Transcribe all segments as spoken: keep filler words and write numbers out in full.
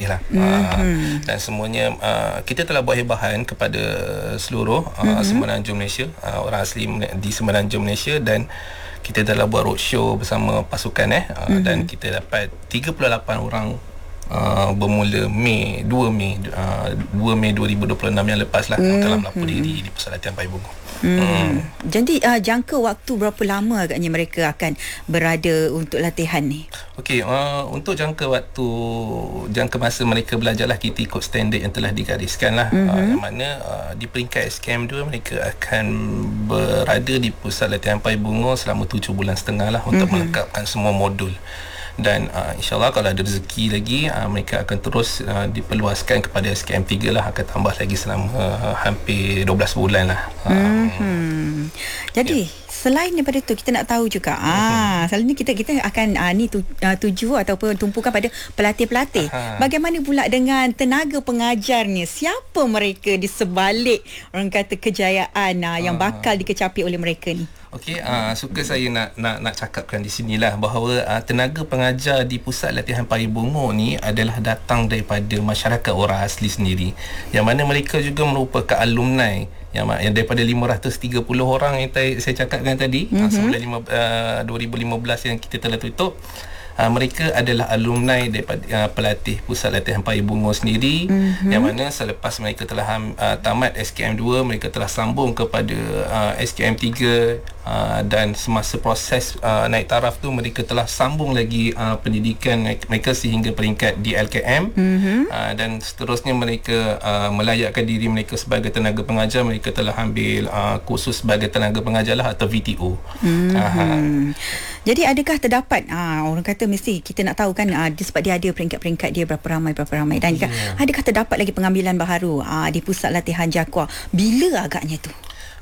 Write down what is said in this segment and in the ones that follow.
lah. Mm-hmm. Uh, dan semuanya uh, kita telah buat hibahan kepada seluruh uh, mm-hmm. Semenanjung Malaysia, uh, orang asli di Semenanjung Malaysia, dan kita telah buat roadshow bersama pasukan eh uh, mm-hmm. dan kita dapat tiga puluh lapan orang Uh, bermula Mei dua Mei uh, dua Mei dua ribu dua puluh enam yang lepas lah, mm-hmm. telah melapor diri di Pusat Latihan Payung Bungo. Hmm. Hmm. Jadi uh, jangka waktu berapa lama agaknya mereka akan berada untuk latihan ni? Okey, uh, untuk jangka waktu, jangka masa mereka belajar lah, kita ikut standard yang telah digariskan lah. Mm-hmm. Uh, yang mana uh, di peringkat S K M dua mereka akan berada di Pusat Latihan Payung Bungo selama tujuh bulan setengah lah untuk mm-hmm. melengkapkan semua modul. Dan uh, insyaAllah kalau ada rezeki lagi, uh, mereka akan terus uh, diperluaskan kepada S K M tiga lah, akan tambah lagi selama uh, hampir dua belas bulan lah. Mm-hmm. Jadi yeah. selain daripada tu, kita nak tahu juga mm-hmm. ah selalunya kita kita akan ah, ni tu, uh, tuju ataupun tumpukan pada pelatih-pelatih. Aha. Bagaimana pula dengan tenaga pengajarnya? Siapa mereka di sebalik orang kata kejayaan ah, yang bakal dikecapi oleh mereka ni? Okey, uh, suka saya nak nak nak cakapkan di sinilah bahawa uh, tenaga pengajar di Pusat Latihan Payung Bungo ni adalah datang daripada masyarakat orang asli sendiri, yang mana mereka juga merupakan alumni yang, yang daripada lima ratus tiga puluh orang yang saya cakapkan tadi, mm-hmm. uh, sebelum uh, dua ribu lima belas yang kita telah tutup. Uh, mereka adalah alumni daripada uh, pelatih Pusat Latihan Payung Bungo sendiri, mm-hmm. yang mana selepas mereka telah uh, tamat S K M dua, mereka telah sambung kepada uh, S K M tiga, uh, dan semasa proses uh, naik taraf tu mereka telah sambung lagi uh, pendidikan mereka sehingga peringkat D L K M, mm-hmm. uh, dan seterusnya mereka uh, melayakkan diri mereka sebagai tenaga pengajar. Mereka telah ambil uh, kursus sebagai tenaga pengajar lah, atau V T O. Mm-hmm. uh, Jadi adakah terdapat uh, orang kata mesti kita nak tahu kan, uh, dia, sebab dia ada peringkat-peringkat dia berapa ramai berapa ramai, dan yeah. adakah terdapat lagi pengambilan baharu uh, di Pusat Latihan Jaguar? Bila agaknya tu?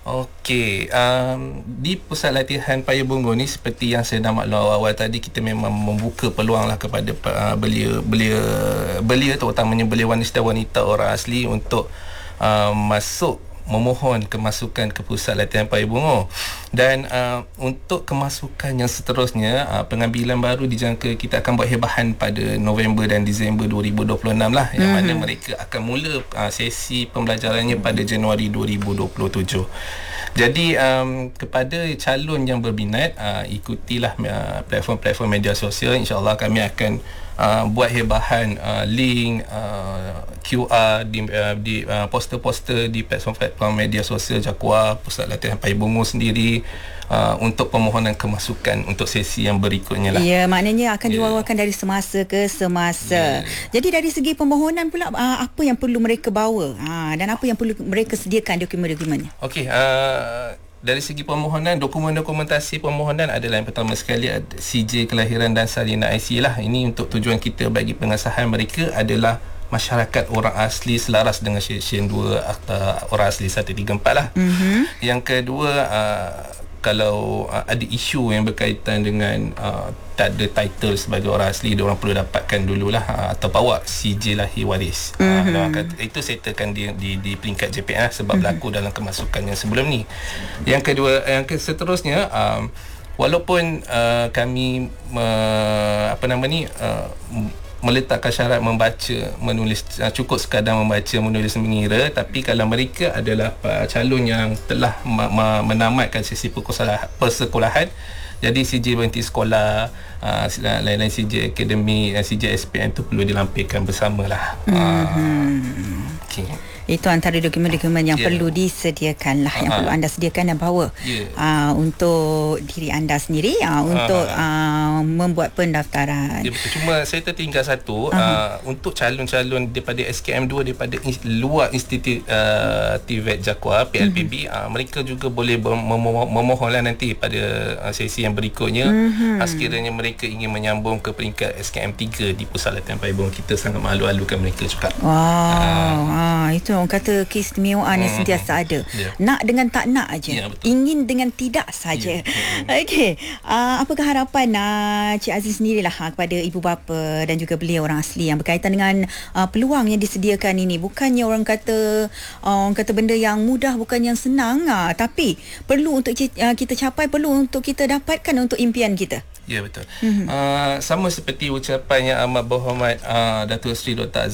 Okey, um, di Pusat Latihan Payung Bungo ni, seperti yang saya dah maklum awal-awal tadi, kita memang membuka peluang lah kepada uh, belia belia belia terutamanya belia wanita-wanita orang asli untuk uh, masuk memohon kemasukan ke Pusat Latihan Payung Bungo. Dan uh, untuk kemasukan yang seterusnya, uh, pengambilan baru dijangka kita akan buat hibahan pada November dan Disember dua ribu dua puluh enam lah, yang mm-hmm. mana mereka akan mula uh, sesi pembelajarannya pada Januari dua ribu dua puluh tujuh. Jadi um, kepada calon yang berminat, uh, ikutilah uh, platform-platform media sosial. InsyaAllah kami akan uh, buat hibahan uh, link uh, Q R di, uh, di uh, poster-poster di platform-platform media sosial Jaguar, Pusat Latihan Payung Bungo sendiri, uh, untuk permohonan kemasukan untuk sesi yang berikutnya lah. Ya, maknanya akan yeah. diwawakan dari semasa ke semasa. Yeah. Jadi dari segi permohonan pula, uh, apa yang perlu mereka bawa, uh, dan apa yang perlu mereka sediakan dokumen-dokumennya? Okey, uh, dari segi permohonan, dokumen-dokumentasi permohonan adalah yang pertama sekali C J kelahiran dan salina I C lah. Ini untuk tujuan kita bagi pengesahan mereka adalah masyarakat orang asli selaras dengan Seksyen dua Akta Orang Asli seratus tiga puluh empat lah. Mm-hmm. Yang kedua, uh, kalau uh, ada isu yang berkaitan dengan uh, tak ada title sebagai orang asli, diorang perlu dapatkan dululah uh, atau bawa C J lahir waris. Mm-hmm. Uh, kata, itu settlekan di, di, di peringkat J P N lah, sebab mm-hmm. berlaku dalam kemasukan yang sebelum ni. Yang kedua, yang seterusnya, um, walaupun uh, kami uh, apa nama ni uh, meletakkan syarat membaca, menulis, uh, cukup sekadar membaca, menulis, mengira, tapi kalau mereka adalah uh, calon yang telah ma- ma- menamatkan sesi persekolahan, jadi C J berhenti sekolah, uh, lain-lain C J akademik, C J S P N tu perlu dilampirkan bersamalah. Mm-hmm. Uh, okay. Itu antara dokumen-dokumen yang yeah. perlu disediakan lah, yang uh-huh. perlu anda sediakan dan bawa yeah. uh, untuk diri anda sendiri, uh, untuk uh-huh. uh, membuat pendaftaran. Ya, betul. Cuma saya tertinggal satu, uh-huh. uh, untuk calon-calon daripada S K M dua, daripada in, luar Institut uh, T V E T Jaguar, P L P B, uh-huh. uh, mereka juga boleh mem- memohonlah nanti pada uh, sesi yang berikutnya, uh-huh. uh, sekiranya mereka ingin menyambung ke peringkat S K M tiga di Pusat Latihan Payung Bungo. Kita sangat malu-alukan mereka juga. Wow, uh, uh, itu orang kata keistimewaan yang sentiasa ada. Yeah. Nak dengan tak nak aja. Yeah, ingin dengan tidak saja. Yeah. Okey. Uh, apakah harapan uh, Cik Aziz sendirilah uh, kepada ibu bapa dan juga beliau orang asli yang berkaitan dengan uh, peluang yang disediakan ini? Bukannya orang kata uh, orang kata benda yang mudah, bukan yang senang, uh, tapi perlu untuk uh, kita capai, perlu untuk kita dapatkan untuk impian kita. Ya, betul. Mm-hmm. Uh, sama seperti ucapan yang amat berhormat uh, Datuk Seri Doktor